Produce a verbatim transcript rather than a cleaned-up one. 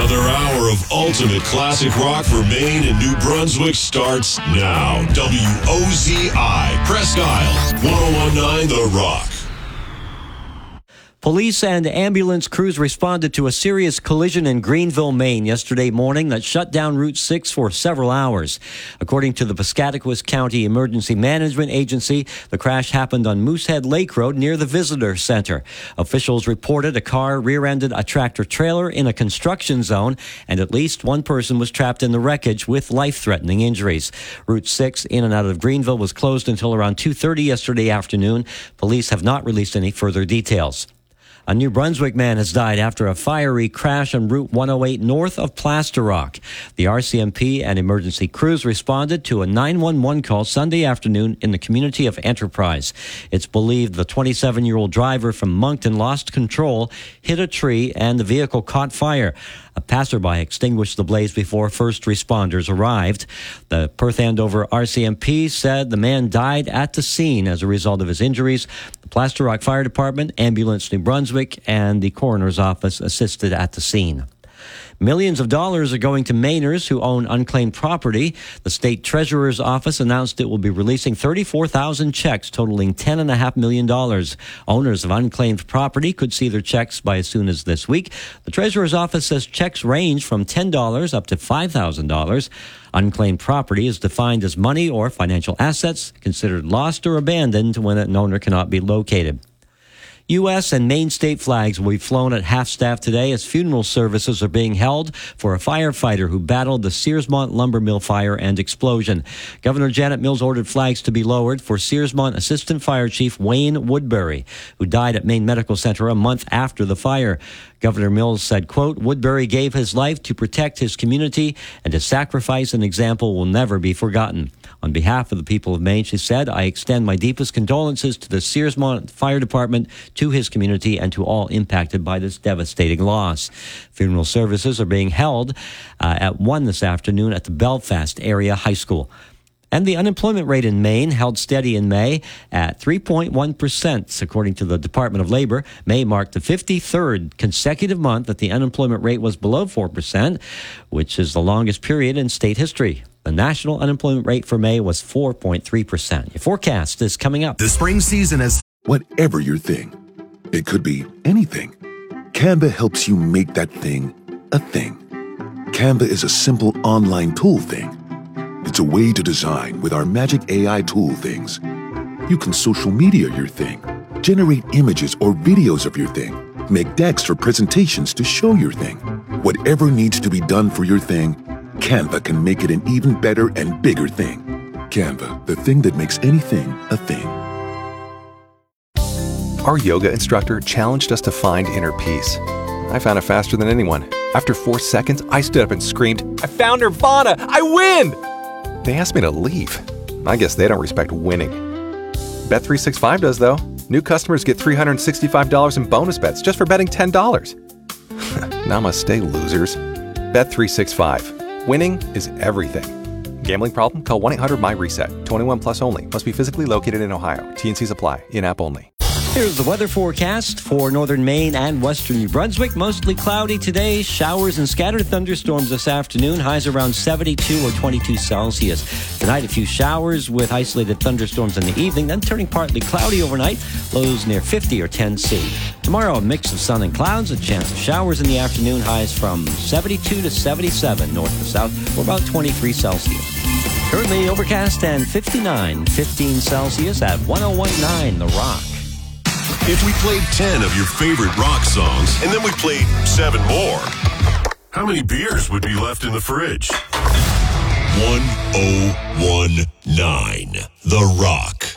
Another hour of ultimate classic rock for Maine and New Brunswick starts now. W O Z I, Presque Isle, one oh one point nine The Rock. Police and ambulance crews responded to a serious collision in Greenville, Maine yesterday morning that shut down Route six for several hours. According to the Piscataquis County Emergency Management Agency, the crash happened on Moosehead Lake Road near the Visitor Center. Officials reported a car rear-ended a tractor-trailer in a construction zone, and at least one person was trapped in the wreckage with life-threatening injuries. Route six in and out of Greenville was closed until around two thirty yesterday afternoon. Police have not released any further details. A New Brunswick man has died after a fiery crash on Route one oh eight north of Plaster Rock. The R C M P and emergency crews responded to a nine one one call Sunday afternoon in the community of Enterprise. It's believed the twenty-seven-year-old driver from Moncton lost control, hit a tree, and the vehicle caught fire. A passerby extinguished the blaze before first responders arrived. The Perth Andover R C M P said the man died at the scene as a result of his injuries. The Plaster Rock Fire Department, Ambulance New Brunswick, and the coroner's office assisted at the scene. Millions of dollars are going to Mainers who own unclaimed property. The state treasurer's office announced it will be releasing thirty-four thousand checks totaling ten point five million dollars. Owners of unclaimed property could see their checks by as soon as this week. The treasurer's office says checks range from ten dollars up to five thousand dollars. Unclaimed property is defined as money or financial assets considered lost or abandoned when an owner cannot be located. U S and Maine state flags will be flown at half-staff today as funeral services are being held for a firefighter who battled the Searsmont lumber mill fire and explosion. Governor Janet Mills ordered flags to be lowered for Searsmont Assistant Fire Chief Wayne Woodbury, who died at Maine Medical Center a month after the fire. Governor Mills said, quote, Woodbury gave his life to protect his community, and his sacrifice and example will never be forgotten. On behalf of the people of Maine, she said, I extend my deepest condolences to the Searsmont Fire Department, to his community, and to all impacted by this devastating loss. Funeral services are being held uh, at one this afternoon at the Belfast Area High School. And the unemployment rate in Maine held steady in May at three point one percent. According to the Department of Labor, May marked the fifty-third consecutive month that the unemployment rate was below four percent, which is the longest period in state history. The national unemployment rate for May was four point three percent. Your forecast is coming up. The spring season is whatever your thing. It could be anything. Canva helps you make that thing a thing. Canva is a simple online tool thing. It's a way to design with our magic A I tool things. You can social media your thing, generate images or videos of your thing, make decks for presentations to show your thing. Whatever needs to be done for your thing, Canva can make it an even better and bigger thing. Canva, the thing that makes anything a thing. Our yoga instructor challenged us to find inner peace. I found it faster than anyone. After four seconds, I stood up and screamed, I found Nirvana! I win! They asked me to leave. I guess they don't respect winning. Bet three sixty-five does, though. New customers get three hundred sixty-five dollars in bonus bets just for betting ten dollars. Namaste, losers. Bet three sixty-five. Winning is everything. Gambling problem? Call one eight hundred my reset. twenty-one plus only. Must be physically located in Ohio. T and Cs apply. In-app only. Here's the weather forecast for northern Maine and western New Brunswick. Mostly cloudy today. Showers and scattered thunderstorms this afternoon. Highs around seventy-two or twenty-two Celsius. Tonight, a few showers with isolated thunderstorms in the evening, then turning partly cloudy overnight. Lows near fifty or ten C. Tomorrow, a mix of sun and clouds. A chance of showers in the afternoon. Highs from seventy-two to seventy-seven north to south, or about twenty-three Celsius. Currently overcast and fifty-nine, fifteen Celsius at one oh one point nine The Rock. If we played ten of your favorite rock songs, and then we played seven more, how many beers would be left in the fridge? one oh one point nine The Rock.